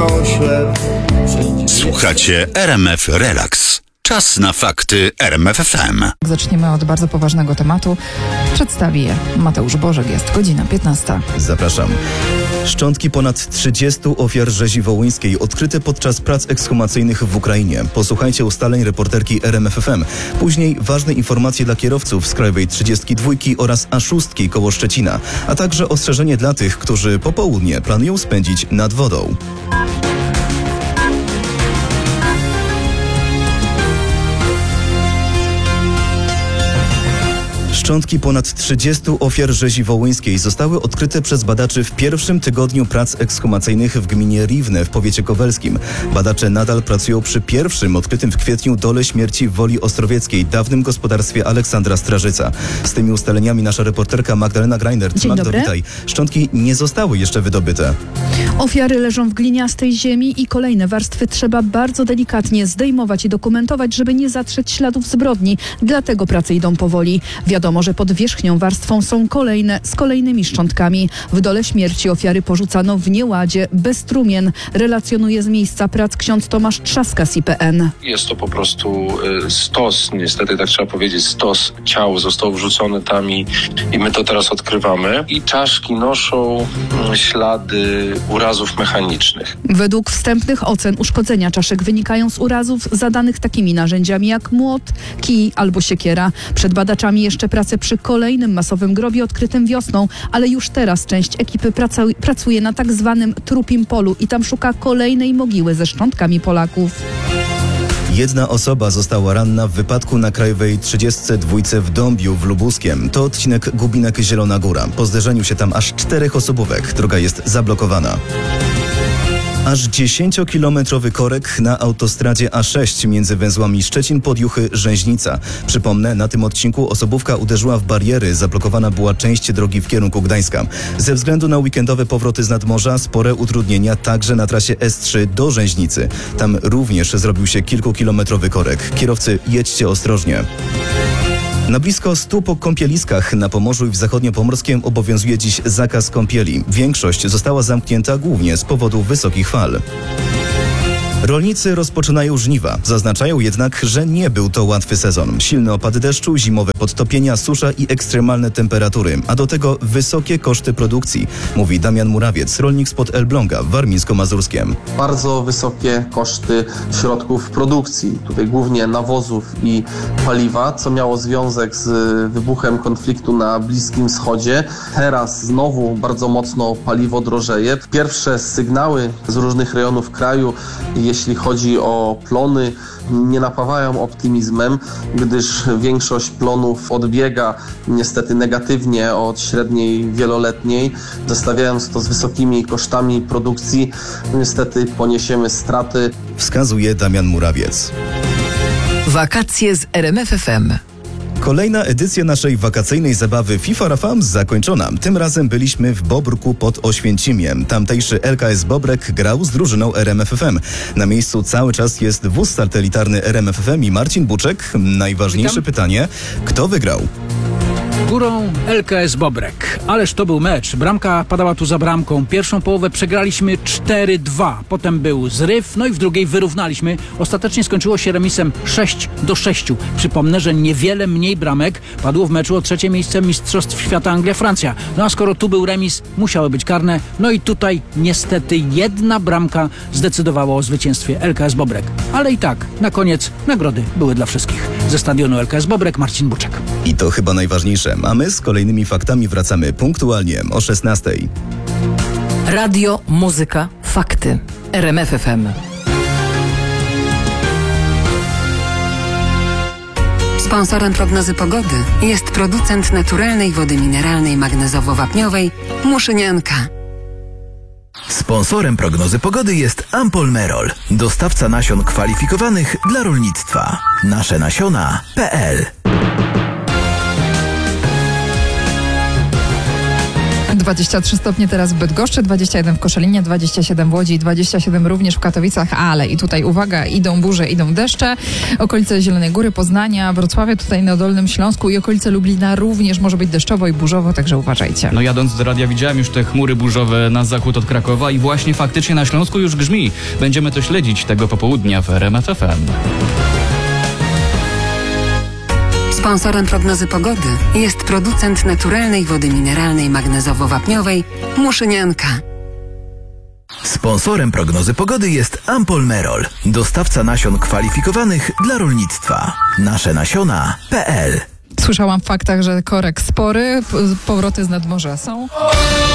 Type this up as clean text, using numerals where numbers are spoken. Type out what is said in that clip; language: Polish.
oślep. Słuchacie RMF Relax. Czas na fakty RMF FM. Zaczniemy od bardzo poważnego tematu. Przedstawi je Mateusz Bożek. Jest godzina 15. Zapraszam. Szczątki ponad 30 ofiar rzezi wołyńskiej odkryte podczas prac ekshumacyjnych w Ukrainie. Posłuchajcie ustaleń reporterki RMF FM. Później ważne informacje dla kierowców z Krajowej 32 oraz A6 koło Szczecina, a także ostrzeżenie dla tych, którzy popołudnie planują spędzić nad wodą. Szczątki ponad 30 ofiar rzezi wołyńskiej zostały odkryte przez badaczy w pierwszym tygodniu prac ekshumacyjnych w gminie Riwne w powiecie kowelskim. Badacze nadal pracują przy pierwszym odkrytym w kwietniu dole śmierci w Woli Ostrowieckiej, dawnym gospodarstwie Aleksandra Strażyca. Z tymi ustaleniami nasza reporterka Magdalena Greinert. Dzień Magdo, dobry. witaj. Szczątki nie zostały jeszcze wydobyte. Ofiary leżą w gliniastej ziemi i kolejne warstwy trzeba bardzo delikatnie zdejmować i dokumentować, żeby nie zatrzeć śladów zbrodni. Dlatego prace idą powoli. Wiadomo, że pod wierzchnią warstwą są kolejne z kolejnymi szczątkami. W dole śmierci ofiary porzucano w nieładzie, bez trumien. Relacjonuje z miejsca prac ksiądz Tomasz Trzaska z IPN. Jest to po prostu stos, niestety tak trzeba powiedzieć, stos ciał został wrzucony tam i my to teraz odkrywamy. I czaszki noszą ślady urazów mechanicznych. Według wstępnych ocen uszkodzenia czaszek wynikają z urazów zadanych takimi narzędziami jak młot, kij albo siekiera. Przed badaczami jeszcze prace przy kolejnym masowym grobie odkrytym wiosną, ale już teraz część ekipy pracuje na tak zwanym trupim polu i tam szuka kolejnej mogiły ze szczątkami Polaków. Jedna osoba została ranna w wypadku na Krajowej 32 w Dąbiu w Lubuskiem. To odcinek Gubinek-Zielona Góra. Po zderzeniu się tam aż 4 osobówek. Droga jest zablokowana. Aż 10-kilometrowy korek na autostradzie A6 między węzłami Szczecin-Podjuchy-Rzęźnica. Przypomnę, na tym odcinku osobówka uderzyła w bariery, zablokowana była część drogi w kierunku Gdańska. Ze względu na weekendowe powroty z nadmorza spore utrudnienia także na trasie S3 do Rzęźnicy. Tam również zrobił się kilkukilometrowy korek. Kierowcy, jedźcie ostrożnie. Na blisko 100 kąpieliskach na Pomorzu i w zachodniopomorskiem obowiązuje dziś zakaz kąpieli. Większość została zamknięta głównie z powodu wysokich fal. Rolnicy rozpoczynają żniwa. Zaznaczają jednak, że nie był to łatwy sezon. Silne opady deszczu, zimowe podtopienia, susza i ekstremalne temperatury, a do tego wysokie koszty produkcji, mówi Damian Murawiec, rolnik spod Elbląga w Warmińsko-Mazurskiem. Bardzo wysokie koszty środków produkcji, tutaj głównie nawozów i paliwa, co miało związek z wybuchem konfliktu na Bliskim Wschodzie. Teraz znowu bardzo mocno paliwo drożeje. Pierwsze sygnały z różnych rejonów kraju, jeśli chodzi o plony, nie napawają optymizmem, gdyż większość plonów odbiega niestety negatywnie od średniej wieloletniej. Zestawiając to z wysokimi kosztami produkcji, niestety poniesiemy straty. Wskazuje Damian Murawiec. Wakacje z RMF FM. Kolejna edycja naszej wakacyjnej zabawy FIFA Rafam zakończona. Tym razem byliśmy w Bobrku pod Oświęcimiem. Tamtejszy LKS Bobrek grał z drużyną RMF FM. Na miejscu cały czas jest wóz satelitarny RMF FM i Marcin Buczek. Najważniejsze pytanie, kto wygrał? Górą LKS Bobrek. Ależ to był mecz. Bramka padała tu za bramką. Pierwszą połowę przegraliśmy 4-2. Potem był zryw, no i w drugiej wyrównaliśmy. Ostatecznie skończyło się remisem 6-6. Przypomnę, że niewiele mniej bramek padło w meczu o trzecie miejsce Mistrzostw Świata Anglia-Francja. No a skoro tu był remis, musiały być karne. No i tutaj niestety jedna bramka zdecydowała o zwycięstwie LKS Bobrek. Ale i tak, na koniec nagrody były dla wszystkich. Ze stadionu LKS Bobrek, Marcin Buczek. I to chyba najważniejsze. A my z kolejnymi faktami wracamy punktualnie o 16:00. Radio, muzyka, fakty. RMF FM. Sponsorem prognozy pogody jest producent naturalnej wody mineralnej magnezowo-wapniowej Muszynianka. Sponsorem prognozy pogody jest Ampol Merol, dostawca nasion kwalifikowanych dla rolnictwa. Nasze-nasiona.pl 23 stopnie teraz w Bydgoszczy, 21 w Koszalinie, 27 w Łodzi, 27 również w Katowicach, ale i tutaj uwaga, idą burze, idą deszcze. Okolice Zielonej Góry, Poznania, Wrocławia, tutaj na Dolnym Śląsku i okolice Lublina również może być deszczowo i burzowo, także uważajcie. No jadąc do radia widziałem już te chmury burzowe na zachód od Krakowa i właśnie faktycznie na Śląsku już grzmi. Będziemy to śledzić tego popołudnia w RMF FM. Sponsorem prognozy pogody jest producent naturalnej wody mineralnej magnezowo-wapniowej Muszynianka. Sponsorem prognozy pogody jest Ampol Merol, dostawca nasion kwalifikowanych dla rolnictwa. nasze-nasiona.pl. Słyszałam w faktach, że korek spory, powroty z nadmorza są.